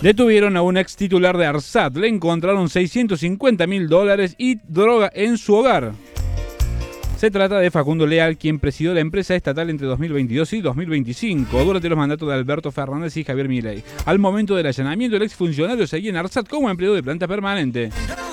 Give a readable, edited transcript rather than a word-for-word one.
Detuvieron a un ex titular de ARSAT. Le encontraron $650.000 y droga en su hogar. Se trata de Facundo Leal, quien presidió la empresa estatal entre 2022 y 2025, durante los mandatos de Alberto Fernández y Javier Milei. Al momento del allanamiento, el exfuncionario seguía en ARSAT como empleado de planta permanente.